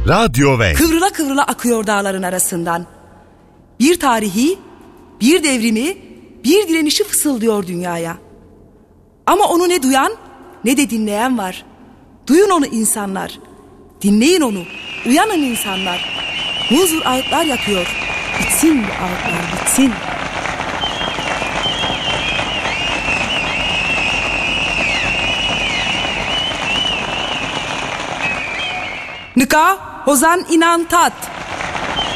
Radyo ve kıvrıla kıvrıla akıyor dağların arasından. Bir tarihi, bir devrimi, bir direnişi fısıldıyor dünyaya. Ama onu ne duyan ne de dinleyen var. Duyun onu insanlar. Dinleyin onu. Uyanın insanlar. Huzur ayetler yakıyor. Bitsin bu ayetler, bitsin. Nika, hozan inan tat.